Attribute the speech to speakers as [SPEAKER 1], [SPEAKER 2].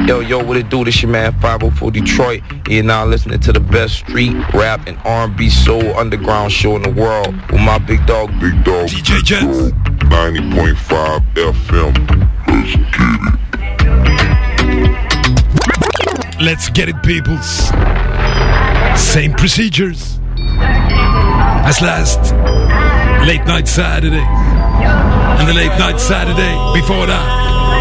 [SPEAKER 1] Yo, what it do? This your man 504 Detroit. You're now listening to the best street, rap, and R&B soul underground show in the world with my big dog,
[SPEAKER 2] DJ Jets.
[SPEAKER 3] 90.5 FM.
[SPEAKER 2] Let's get it, peoples. Same procedures as last late night Saturday and the late night Saturday before that.